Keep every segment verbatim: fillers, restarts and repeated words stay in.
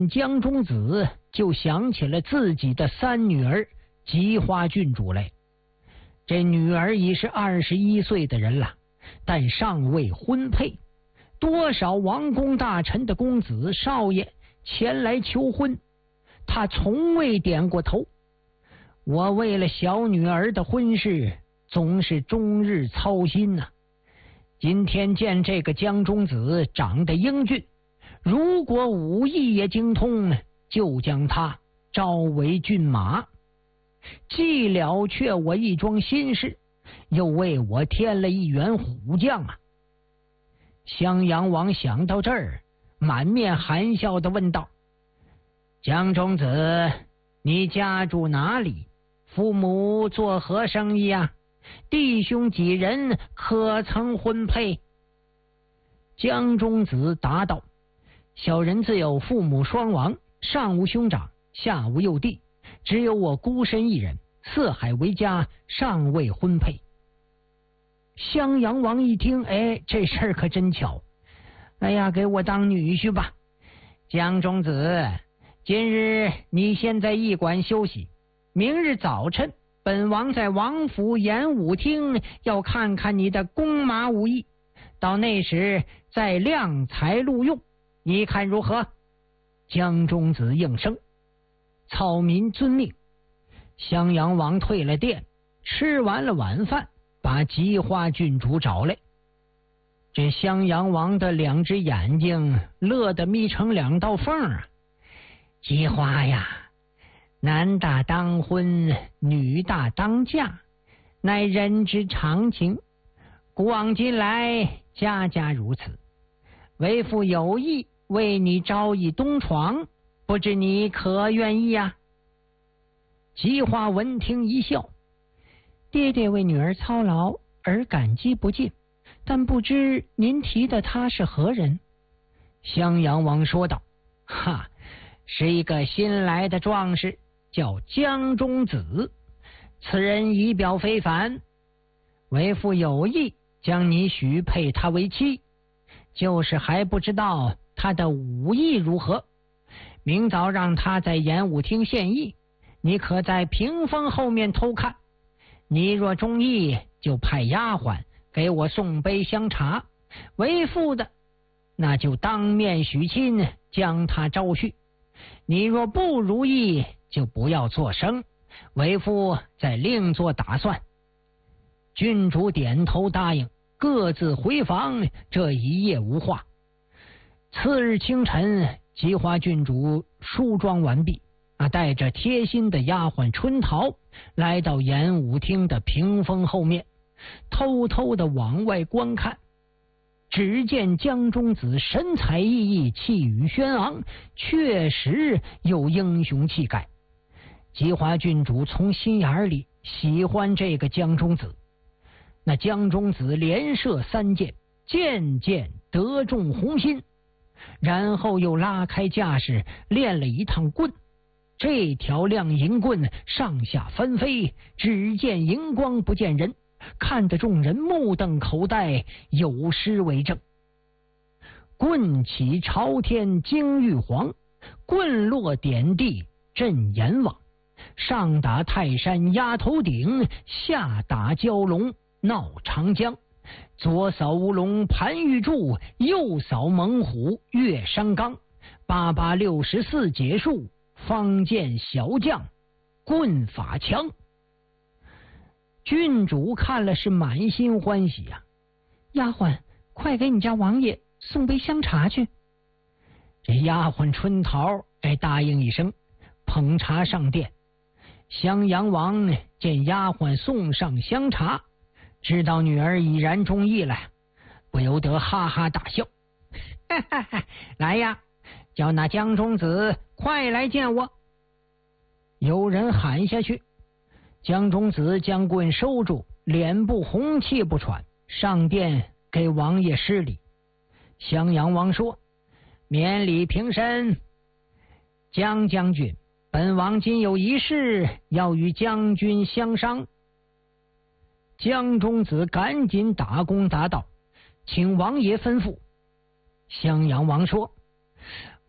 江中子就想起了自己的三女儿吉花郡主来。这女儿已是二十一岁的人了，但尚未婚配。多少王公大臣的公子少爷前来求婚，他从未点过头。我为了小女儿的婚事，总是终日操心呐、啊。今天见这个江中子长得英俊，如果武艺也精通，就将他招为骏马，既了却我一桩心事，又为我添了一员虎将啊！襄阳王想到这儿，满面含笑地问道：江中子，你家住哪里？父母做何生意啊？弟兄几人？可曾婚配？江中子答道：小人自有父母双亡，上无兄长，下无幼弟，只有我孤身一人，四海为家，尚未婚配。襄阳王一听，哎，这事儿可真巧，哎呀，给我当女婿吧。江中子，今日你先在驿馆休息，明日早晨本王在王府演武厅要看看你的弓马武艺，到那时再量才录用，你看如何？江中子应声，草民遵命。襄阳王退了殿，吃完了晚饭，把吉花郡主找来。这襄阳王的两只眼睛乐得眯成两道缝啊！吉花呀，男大当婚，女大当嫁，乃人之常情。古往今来，家家如此。为父有意为你招以东床，不知你可愿意啊？吉花闻听一笑：爹爹为女儿操劳，儿感激不尽，但不知您提的他是何人？襄阳王说道：哈，是一个新来的壮士，叫江中子。此人仪表非凡，为父有意将你许配他为妻，就是还不知道他的武艺如何。明早让他在演武厅献艺，你可在屏风后面偷看。你若中意，就派丫鬟给我送杯香茶，为父的那就当面许亲，将他招婿。你若不如意，就不要作声，为父再另做打算。郡主点头答应，各自回房，这一夜无话。次日清晨，吉花郡主梳妆完毕啊，带着贴心的丫鬟春桃来到演武厅的屏风后面，偷偷的往外观看。只见江中子神采奕奕，气宇轩昂，确实有英雄气概。吉花郡主从心眼里喜欢这个江中子。那江中子连射三箭，箭箭得中红心，然后又拉开架势练了一趟棍。这条亮银棍上下翻飞，只见银光不见人，看得众人目瞪口呆，有诗为证：棍起朝天惊玉皇，棍落点地震阎王。上打泰山压头顶，下打蛟龙闹长江。左扫乌龙盘玉柱，右扫猛虎越山冈。八八六十四解数，方见小将棍法强。郡主看了是满心欢喜呀、啊！丫鬟，快给你家王爷送杯香茶去。这丫鬟春桃哎答应一声，捧茶上殿。襄阳王见丫鬟送上香茶，知道女儿已然中意了，不由得哈哈大笑：哈哈哈，来呀，叫那江中子快来见我。有人喊下去，江中子将棍收住，脸部红气不喘，上殿给王爷施礼。襄阳王说：免礼平身。江将军，本王今有一事要与将军相商。江中子赶紧打躬答道：请王爷吩咐。襄阳王说：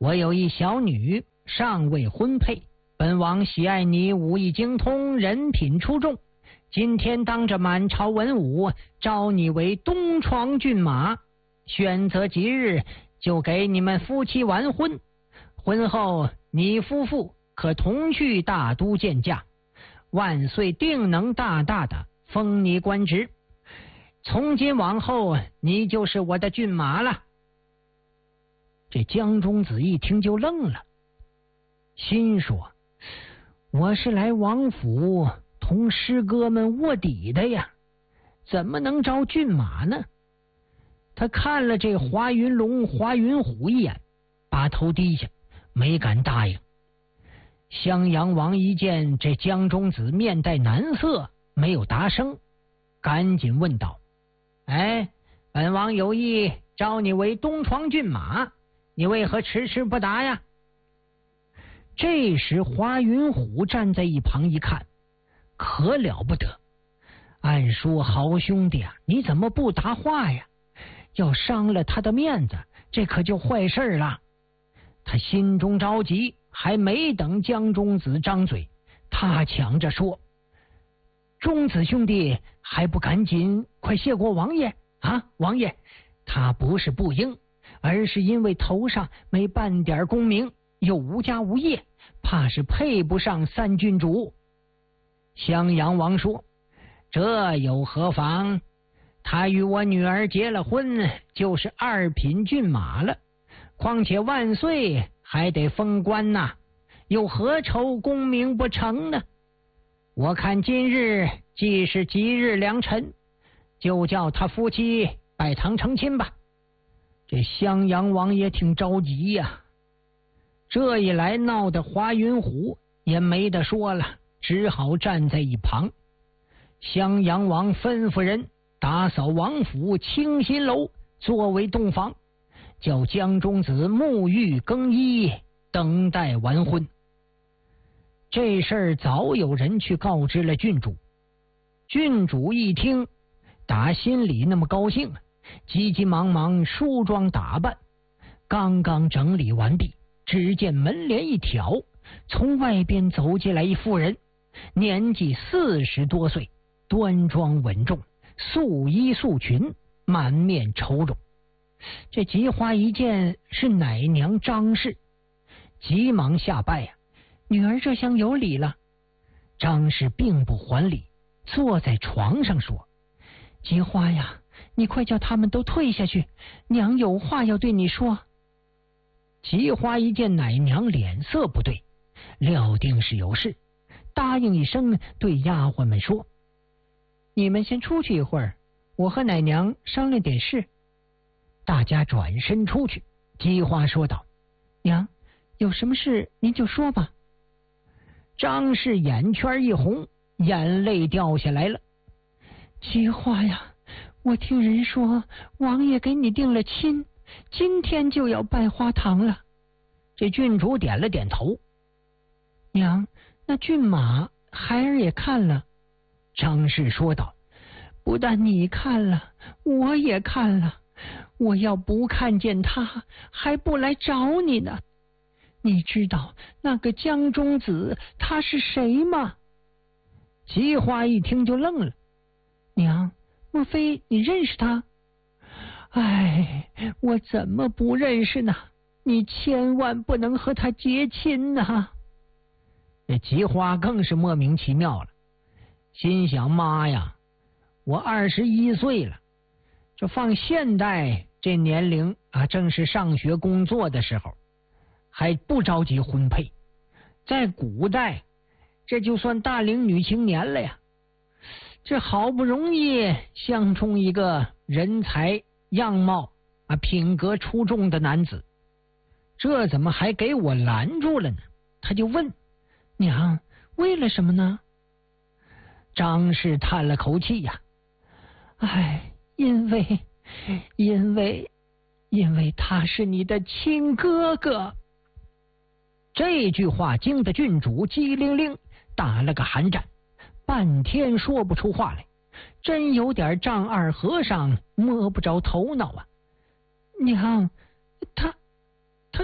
我有一小女，尚未婚配，本王喜爱你武艺精通，人品出众，今天当着满朝文武，招你为东床骏马，选择吉日，就给你们夫妻完婚。婚后你夫妇可同去大都见驾，万岁定能大大的封你官职。从今往后，你就是我的骏马了。这江中子一听就愣了，心说：我是来王府同师哥们卧底的呀，怎么能招骏马呢？他看了这华云龙、华云虎一眼，把头低下，没敢答应。襄阳王一见这江中子面带难色，没有答声，赶紧问道：哎，本王有意招你为东床骏马，你为何迟迟不答呀？这时华云虎站在一旁一看，可了不得，按说好兄弟啊，你怎么不答话呀？要伤了他的面子，这可就坏事了。他心中着急，还没等江中子张嘴，他抢着说：中子兄弟还不赶紧快谢过王爷啊！王爷，他不是不应，而是因为头上没半点功名，又无家无业，怕是配不上三郡主。襄阳王说：这有何妨？他与我女儿结了婚，就是二品骏马了，况且万岁还得封官呐，又何愁功名不成呢？我看今日既是吉日良辰，就叫他夫妻拜堂成亲吧。这襄阳王也挺着急呀、啊，这一来闹得华云虎也没得说了，只好站在一旁。襄阳王吩咐人打扫王府清新楼作为洞房，叫江中子沐浴更衣，等待完婚。这事儿早有人去告知了郡主，郡主一听，打心里那么高兴，急急忙忙梳妆打扮，刚刚整理完毕，只见门帘一挑，从外边走进来一妇人，年纪四十多岁，端庄稳重，素衣素裙，满面愁容。这吉花一见是奶娘张氏，急忙下拜呀、啊，女儿这厢有礼了。张氏并不还礼，坐在床上说：吉花呀，你快叫他们都退下去，娘有话要对你说。吉花一见奶娘脸色不对，料定是有事，答应一声，对丫鬟们说：你们先出去一会儿，我和奶娘商量点事。大家转身出去，吉花说道：娘，有什么事您就说吧。张氏眼圈一红，眼泪掉下来了。吉花呀，我听人说王爷给你定了亲，今天就要拜花堂了。这郡主点了点头。娘，那骏马孩儿也看了。张氏说道：不但你看了，我也看了，我要不看见他，还不来找你呢。你知道那个江中子他是谁吗？吉花一听就愣了。娘，莫非你认识他？哎，我怎么不认识呢？你千万不能和他结亲呐！这吉花更是莫名其妙了，心想：妈呀，我二十一岁了，这放现代这年龄啊，正是上学工作的时候，还不着急婚配。在古代，这就算大龄女青年了呀。这好不容易相中一个人才、样貌啊、品格出众的男子，这怎么还给我拦住了呢？他就问：娘，为了什么呢？张氏叹了口气呀、啊，哎，因为因为因为他是你的亲哥哥。这句话惊得郡主机灵灵打了个寒战，半天说不出话来，真有点丈二和尚摸不着头脑啊。娘，他他他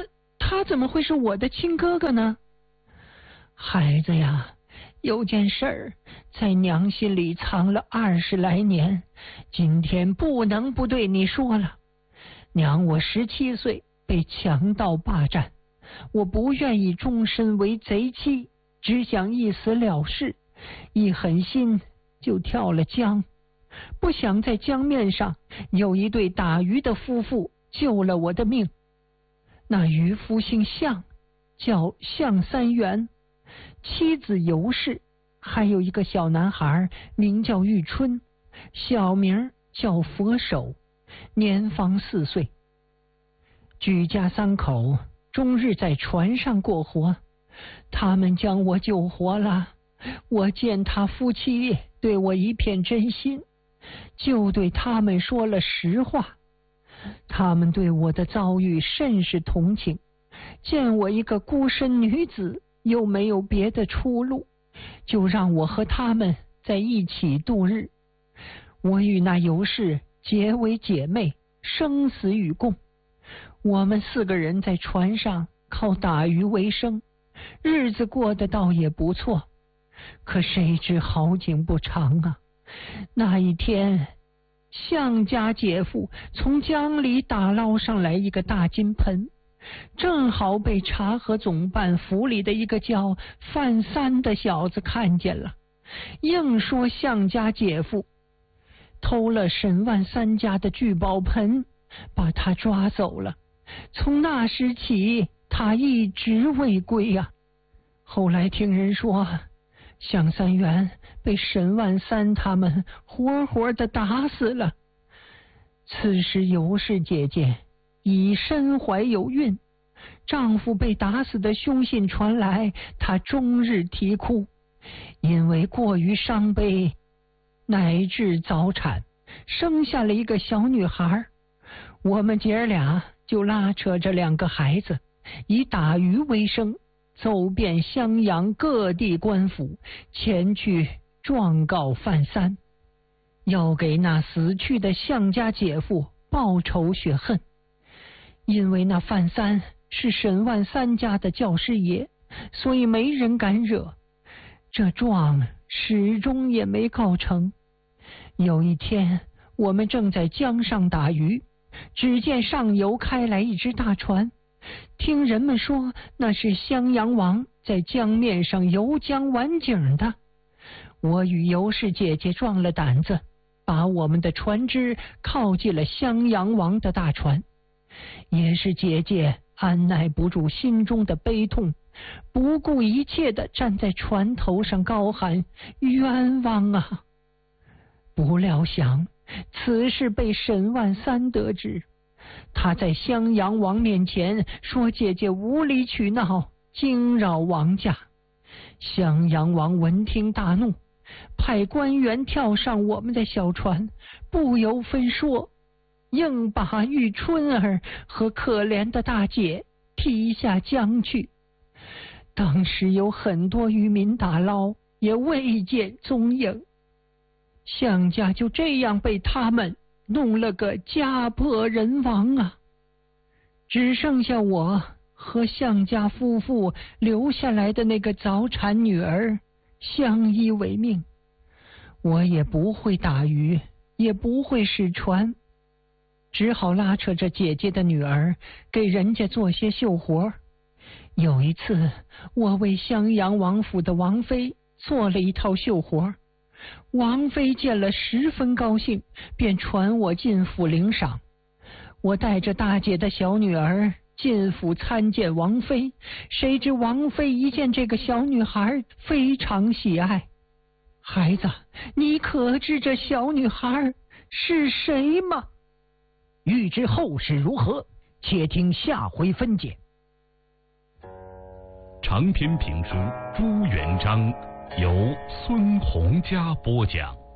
他怎么会是我的亲哥哥呢？孩子呀，有件事儿在娘心里藏了二十来年，今天不能不对你说了。娘我十七岁被强盗霸占，我不愿意终身为贼妻，只想一死了事，一狠心就跳了江。不想在江面上有一对打鱼的夫妇救了我的命。那渔夫姓向，叫向三元，妻子尤氏，还有一个小男孩名叫玉春，小名叫佛手，年方四岁。举家三口终日在船上过活，他们将我救活了。我见他夫妻对我一片真心，就对他们说了实话。他们对我的遭遇甚是同情，见我一个孤身女子又没有别的出路，就让我和他们在一起度日。我与那尤氏结为姐妹，生死与共。我们四个人在船上靠打鱼为生，日子过得倒也不错。可谁知好景不长啊！那一天，向家姐夫从江里打捞上来一个大金盆，正好被察合总办府里的一个叫范三的小子看见了，硬说向家姐夫偷了沈万三家的聚宝盆，把他抓走了。从那时起，他一直未归呀、啊。后来听人说，向三元被沈万三他们活活的打死了。此时尤氏姐姐已身怀有孕，丈夫被打死的凶信传来，她终日啼哭，因为过于伤悲，乃至早产，生下了一个小女孩。我们姐儿俩就拉扯着两个孩子，以打鱼为生，走遍襄阳各地官府，前去状告范三，要给那死去的向家姐夫报仇雪恨。因为那范三是沈万三家的教师爷，所以没人敢惹，这状始终也没告成。有一天，我们正在江上打鱼，只见上游开来一只大船，听人们说那是襄阳王在江面上游江玩景的。我与尤氏姐姐壮了胆子，把我们的船只靠近了襄阳王的大船。也是姐姐按耐不住心中的悲痛，不顾一切地站在船头上高喊冤枉啊！不料想此事被沈万三得知，他在襄阳王面前说姐姐无理取闹，惊扰王家。襄阳王闻听大怒，派官员跳上我们的小船，不由分说，硬把玉春儿和可怜的大姐踢下江去。当时有很多渔民打捞，也未见踪影。向家就这样被他们弄了个家破人亡啊！只剩下我和向家夫妇留下来的那个早产女儿相依为命。我也不会打鱼，也不会使船，只好拉扯着姐姐的女儿给人家做些绣活。有一次，我为襄阳王府的王妃做了一套绣活，王妃见了十分高兴，便传我进府领赏。我带着大姐的小女儿进府参见王妃，谁知王妃一见这个小女孩非常喜爱。孩子，你可知这小女孩是谁吗？ 欲知后事如何，且听下回分解。长篇评书《朱元璋》由孙洪嘉播讲。